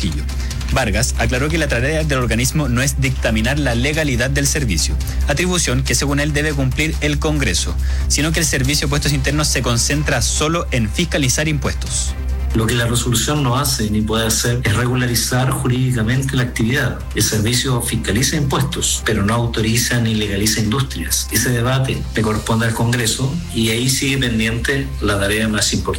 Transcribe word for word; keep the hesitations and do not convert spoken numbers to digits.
Trujillo. Vargas aclaró que la tarea del organismo no es dictaminar la legalidad del servicio, atribución que según él debe cumplir el Congreso, sino que el Servicio de Impuestos Internos se concentra solo en fiscalizar impuestos. Lo que la resolución no hace ni puede hacer es regularizar jurídicamente la actividad. El servicio fiscaliza impuestos, pero no autoriza ni legaliza industrias. Ese debate le corresponde al Congreso y ahí sigue pendiente la tarea más importante.